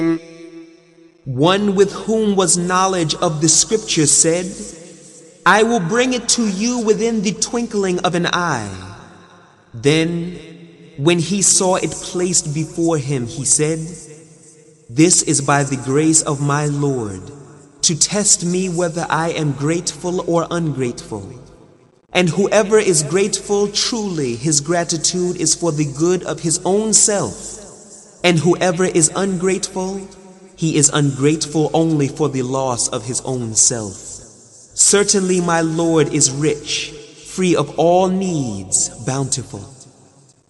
One with whom was knowledge of the scripture said, I will bring it to you within the twinkling of an eye. Then, when he saw it placed before him, he said, This is by the grace of my Lord, to test me whether I am grateful or ungrateful. And whoever is grateful, truly his gratitude is for the good of his own self. And whoever is ungrateful, he is ungrateful only for the loss of his own self. Certainly my Lord is rich, free of all needs, bountiful.